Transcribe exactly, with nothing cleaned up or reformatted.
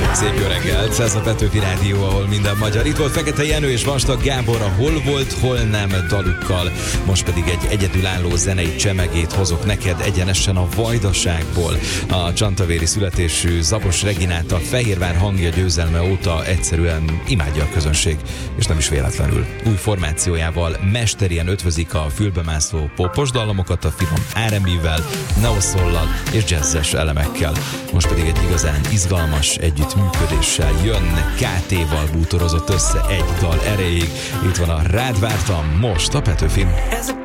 Szép jó reggelt, ez a Petőfi Rádió, ahol minden magyar. Itt volt Fekete Jenő és Vastag Gábor a Hol volt, hol nem dalukkal. Most pedig egy egyedülálló zenei csemegét hozok neked egyenesen a Vajdaságból. A csantavéri születésű Zabos Reginát a Fehérvár hangja győzelme óta egyszerűen imádja a közönség, és nem is véletlenül. Új formációjával mesterien ötvözik a fülbemászó popos dallamokat a finom er and bé-vel, neoszollal és jazzes elemekkel. Most pedig egy igazán izgalmas együttműködéssel jön, ká té-val bútorozott össze egy dal erejéig. Itt van a Rád vártam most a Petőfin.